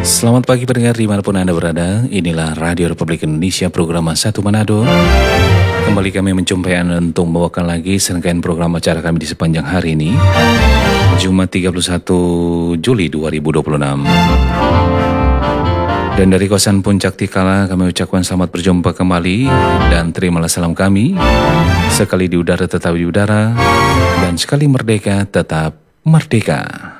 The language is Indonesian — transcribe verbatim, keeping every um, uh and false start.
Selamat pagi pendengar dimanapun Anda berada. Inilah Radio Republik Indonesia program satu Manado. Kembali kami menjumpai Anda untuk membawakan lagi serangkaian program acara kami di sepanjang hari ini, Jumat tiga puluh satu Juli dua ribu dua puluh enam. Dan dari kawasan Puncak Tikala kami ucapkan selamat berjumpa kembali dan terimalah salam kami. Sekali di udara tetap di udara, dan sekali merdeka tetap merdeka.